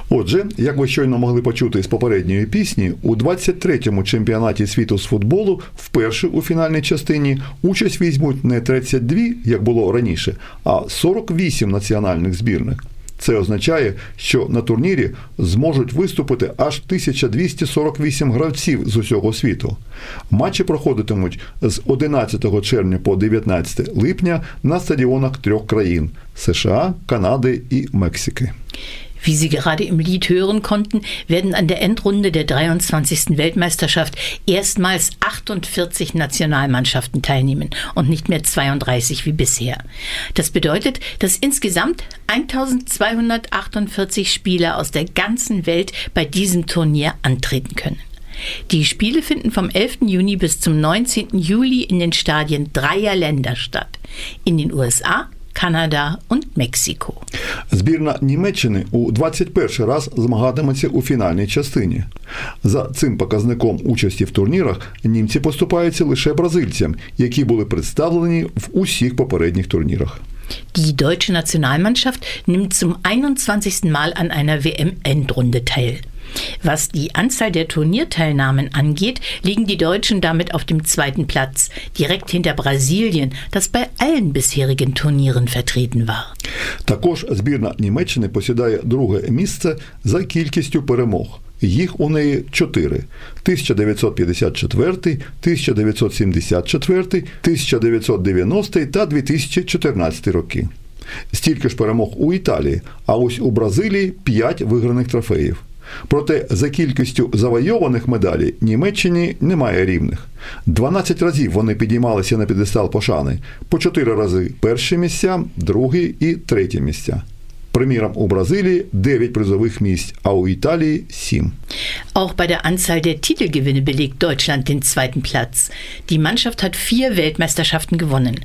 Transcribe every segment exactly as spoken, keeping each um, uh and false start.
Отже, як ви щойно могли почути з попередньої пісні, у двадцять третьому чемпіонаті світу з футболу вперше у фінальній частині участь візьмуть не тридцять два, як було раніше, а сорок вісім національних збірних. Це означає, що на турнірі зможуть виступити аж тисяча двісті сорок вісім гравців з усього світу. Матчі проходитимуть з одинадцятого червня по дев'ятнадцяте липня на стадіонах трьох країн – США, Канади і Мексики. Wie Sie gerade im Lied hören konnten, werden an der Endrunde der dreiundzwanzigsten Weltmeisterschaft erstmals achtundvierzig Nationalmannschaften teilnehmen und nicht mehr zweiunddreißig wie bisher. Das bedeutet, dass insgesamt eintausendzweihundertachtundvierzig Spieler aus der ganzen Welt bei diesem Turnier antreten können. Die Spiele finden vom elften Juni bis zum neunzehnten Juli in den Stadien dreier Länder statt. In den U S A, Канада und Мексико. Збірна Німеччини у двадцять перший раз змагатиметься у фінальній частині. За цим показником участі в турнірах німці поступаються лише бразильцям, які були представлені в усіх попередніх турнірах. Die deutsche Nationalmannschaft nimmt zum einundzwanzigsten Mal an einer W M-Endrunde teil. Was die Anzahl der Turnierteilnahmen angeht, liegen die Deutschen damit auf dem zweiten Platz, direkt hinter Brasilien, das bei allen bisherigen Turnieren vertreten war. Також збірна Німеччини посідає друге місце за кількістю перемог. Їх у неї чотири – тисяча дев'ятсот п'ятдесят четвертий, тисяча дев'ятсот сімдесят четвертий, тисяча дев'ятсот дев'яностий та дві тисячі чотирнадцятий роки. Стільки ж перемог у Італії, а ось у Бразилії – п'ять виграних трофеїв. Проте за кількістю завойованих медалей Німеччині немає рівних. дванадцять разів вони підіймалися на п'єдестал пошани, по чотири рази перші місця, другі і треті місця. Приміром, у Бразилії дев'ять призових місць, а у Італії сім. Auch bei der Anzahl der Titelgewinne belegt Deutschland den zweiten Platz. Die Mannschaft hat vier Weltmeisterschaften gewonnen.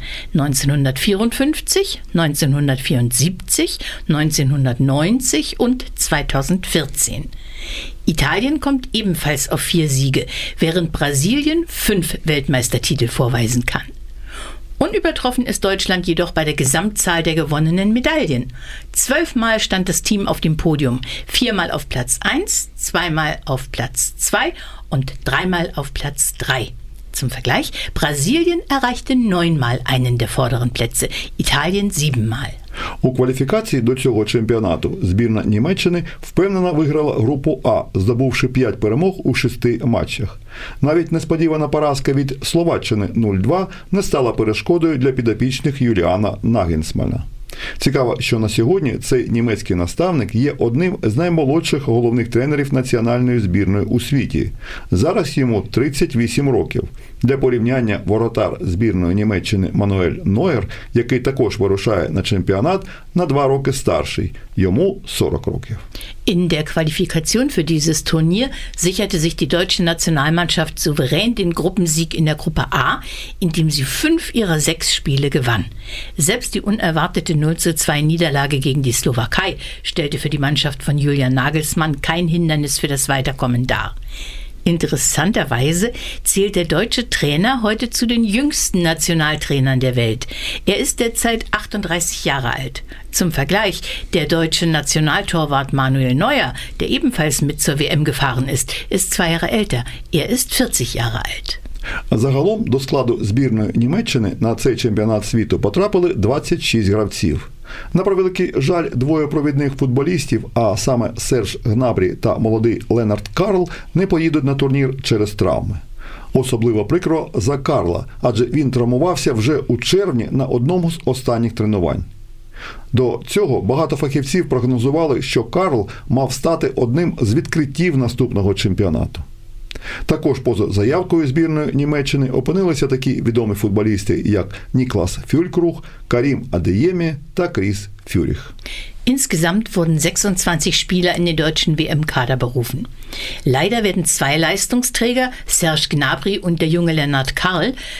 neunzehnhundertvierundfünfzig, neunzehnhundertvierundsiebzig, neunzehnhundertneunzig und zweitausendvierzehn. Italien kommt ebenfalls auf vier Siege, während Brasilien fünf Weltmeistertitel vorweisen kann. Unübertroffen ist Deutschland jedoch bei der Gesamtzahl der gewonnenen Medaillen. Zwölfmal stand das Team auf dem Podium, viermal auf Platz eins, zweimal auf Platz zwei und dreimal auf Platz drei. Zum Vergleich, Brasilien erreichte neunmal einen der vorderen Plätze, Italien siebenmal. У кваліфікації до цього чемпіонату збірна Німеччини впевнено виграла групу А, здобувши п'ять перемог у шести матчах. Навіть несподівана поразка від Словаччини нуль два не стала перешкодою для підопічних Юліана Нагельсмана. Цікаво, що на сьогодні цей німецький наставник є одним з наймолодших головних тренерів національної збірної у світі. Зараз йому тридцять вісім років. Для порівняння, воротар збірної Німеччини Мануель Нойер, який також вирушає на чемпіонат, на два роки старший. Йому сорок років. In der Qualifikation für dieses Turnier sicherte sich die deutsche Nationalmannschaft souverän den Gruppensieg in der Gruppe A, indem sie fünf ihrer sechs Spiele gewann. Selbst die unerwartete null zu zwei Niederlage gegen die Slowakei stellte für die Mannschaft von Julian Nagelsmann kein Hindernis für das Weiterkommen dar. Interessanterweise zählt der deutsche Trainer heute zu den jüngsten Nationaltrainern der Welt. Er ist derzeit achtunddreißig Jahre alt. Zum Vergleich, der deutsche Nationaltorwart Manuel Neuer, der ebenfalls mit zur W M gefahren ist, ist zwei Jahre älter. Er ist vierzig Jahre alt. Загалом до складу збірної Німеччини на цей чемпіонат світу потрапили двадцять шість гравців. На превеликий жаль, двоє провідних футболістів, а саме Серж Гнабрі та молодий Ленард Карл, не поїдуть на турнір через травми. Особливо прикро за Карла, адже він травмувався вже у червні на одному з останніх тренувань. До цього багато фахівців прогнозували, що Карл мав стати одним з відкриттів наступного чемпіонату. Також поза заявкою збірної Німеччини опинилися такі відомі футболісти, як Никлас Фюлькруг, Карім Адеємі та Кріс Фюріх. Insgesamt wurden sechsundzwanzig Spieler in den deutschen W M-Kader berufen. Leider werden zwei Leistungsträger, Serge Gnabry und der junge Ленард Карл,